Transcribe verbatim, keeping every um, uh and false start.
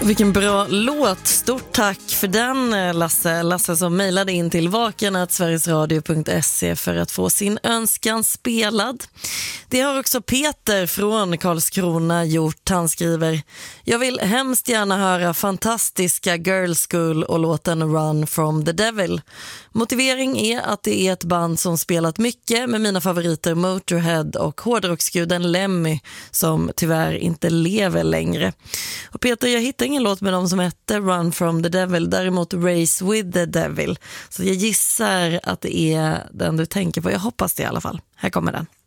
Vilken bra låt. Stort tack för den, Lasse. Lasse som mejlade in till vaken at sverigesradio punkt se för att få sin önskan spelad. Det har också Peter från Karlskrona gjort. Han skriver: jag vill hemskt gärna höra fantastiska Girl School och låten Run from the Devil. Motivering är att det är ett band som spelat mycket med mina favoriter Motorhead och hårdrocksguden Lemmy som tyvärr inte lever längre. Och Peter, jag hittar ingen låt med dem som hette Run from the Devil, däremot Race with the Devil. Så jag gissar att det är den du tänker på. Jag hoppas det i alla fall. Här kommer den.